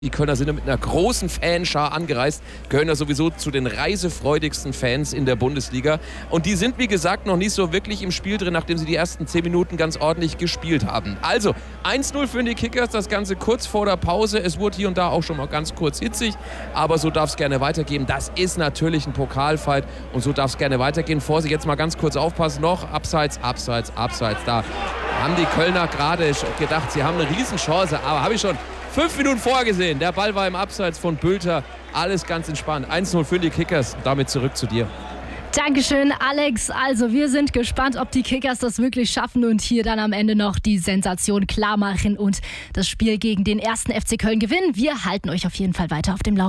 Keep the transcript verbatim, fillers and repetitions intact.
Die Kölner sind mit einer großen Fanschar angereist, gehören ja sowieso zu den reisefreudigsten Fans in der Bundesliga. Und die sind, wie gesagt, noch nicht so wirklich im Spiel drin, nachdem sie die ersten zehn Minuten ganz ordentlich gespielt haben. Also, eins null für die Kickers, das Ganze kurz vor der Pause. Es wurde hier und da auch schon mal ganz kurz hitzig, aber so darf es gerne weitergehen. Das ist natürlich ein Pokalfight und so darf es gerne weitergehen. Vorsicht, jetzt mal ganz kurz aufpassen noch. Abseits, abseits, abseits. Da haben die Kölner gerade gedacht, sie haben eine Riesenchance, aber habe ich schon fünf Minuten vorher gesehen. Der Ball war im Abseits von Bülter. Alles ganz entspannt. eins null für die Kickers. Damit zurück zu dir. Dankeschön, Alex. Also wir sind gespannt, ob die Kickers das wirklich schaffen und hier dann am Ende noch die Sensation klar machen und das Spiel gegen den ersten F C Köln gewinnen. Wir halten euch auf jeden Fall weiter auf dem Laufenden.